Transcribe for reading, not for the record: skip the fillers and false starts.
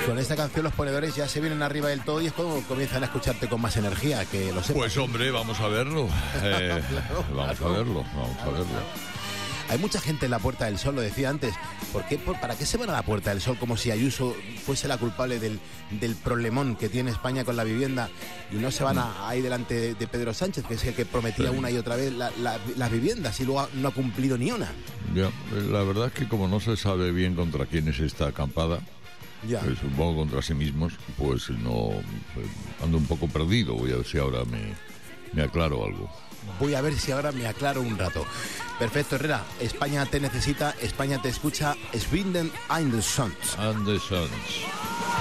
Con esta canción los ponedores ya se vienen arriba del todo y es cuando comienzan a escucharte con más energía, que lo sepas. Pues hombre, vamos a verlo. Vamos a verlo. Hay mucha gente en la Puerta del Sol, lo decía antes. ¿Para qué se van a la Puerta del Sol como si Ayuso fuese la culpable del problemón que tiene España con la vivienda y no se van ahí delante de Pedro Sánchez, que es el que prometía una y otra vez las viviendas y luego no ha cumplido ni una? Ya, la verdad es que como no se sabe bien contra quién es esta acampada, supongo contra sí mismos, pues no ando un poco perdido. Voy a ver si ahora me aclaro algo. Voy a ver si ahora me aclaro un rato. Perfecto, Herrera. España te necesita, España te escucha. Svinden and the Sons.